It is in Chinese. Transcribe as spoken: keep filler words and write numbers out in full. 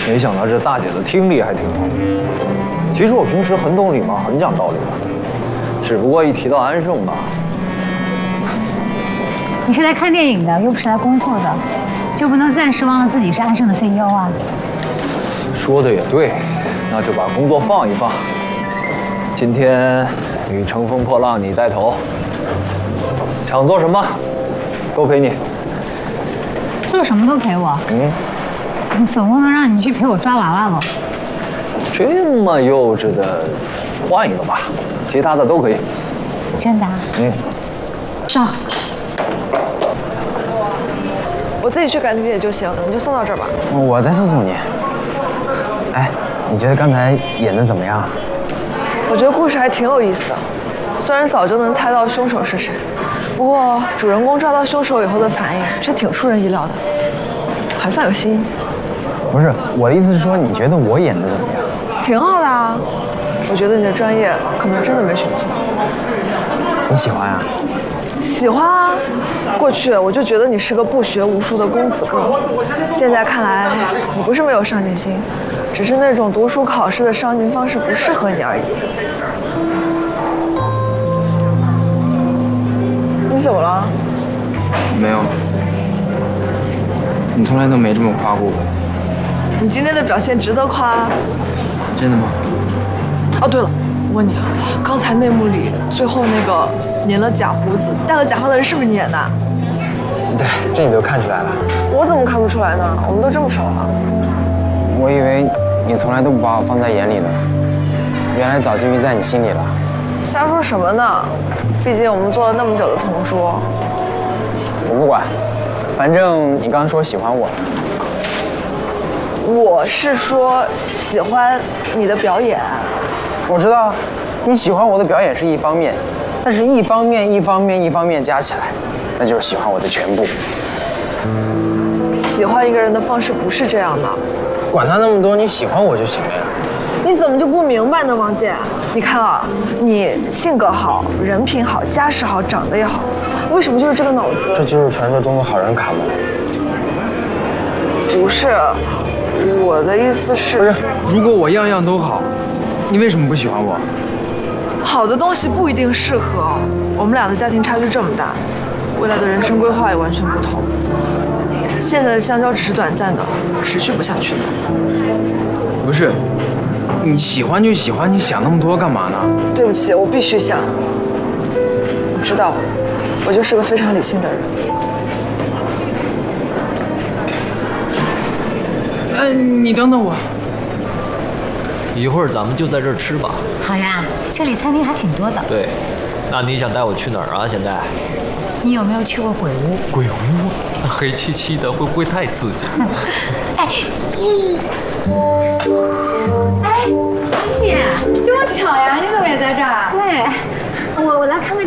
没想到这大姐的听力还挺好。其实我平时很懂礼貌，很讲道理的，只不过一提到安胜吧。 你是来看电影的，又不是来工作的，就不能暂时忘了自己是安胜的 C E O 啊？ 说的也对，那就把工作放一放。今天你乘风破浪，你带头，想做什么都陪你。 做什么都陪我？ 嗯。 你总不能让你去陪我抓娃娃吧？ 这么幼稚的，换一个吧，其他的都可以。 真的？ 嗯。 上。 我自己去赶地铁就行，你就送到这儿吧。 我再送送你。哎，你觉得刚才演的怎么样？ 我觉得故事还挺有意思的，虽然早就能猜到凶手是谁，不过主人公抓到凶手以后的反应却挺出人意料的，还算有新意思。 不是，我的意思是说，你觉得我演的怎么样？ 挺好的啊，我觉得你的专业可能真的没选错。 你喜欢啊？ 喜欢啊，过去我就觉得你是个不学无术的公子哥，现在看来你不是没有上进心，只是那种读书考试的上进方式不适合你而已。你怎么了？ 没有，你从来都没这么夸过我。 你今天的表现值得夸。 真的吗？ 哦，对了，我问你啊，刚才内幕里最后那个粘了假胡子、戴了假发的人是不是你演的？ 对，这你都看出来了。 我怎么看不出来呢？我们都这么熟了。 我以为你从来都不把我放在眼里呢，原来早就晕在你心里了。 瞎说什么呢？毕竟我们做了那么久的同桌。 我不管，反正你刚刚说喜欢我。 我是说喜欢你的表演。 我知道，你喜欢我的表演是一方面，但是一方面、一方面、一方面加起来，那就是喜欢我的全部。 喜欢一个人的方式不是这样的。 管他那么多，你喜欢我就行了呀。 你怎么就不明白呢，王姐？你看啊，你性格好，人品好，家世好，长得也好，为什么就是这个脑子？ 这就是传说中的好人卡吗？ 不是，我的意思是， 不是，如果我样样都好，你为什么不喜欢我？ 好的东西不一定适合。我们俩的家庭差距这么大，未来的人生规划也完全不同。现在的相交只是短暂的，持续不下去的。 不是，你喜欢就喜欢，你想那么多干嘛呢？ 对不起，我必须想。我知道，我就是个非常理性的人。 哎，你等等我。 一会儿咱们就在这儿吃吧。 好呀，这里餐厅还挺多的。 对，那你想带我去哪儿啊？现在？ 你有没有去过鬼屋？ 鬼屋？那黑漆漆的，会不会太刺激？ 哎，嗯，哎，西西，多巧呀！你怎么也在这儿？对，我我来看看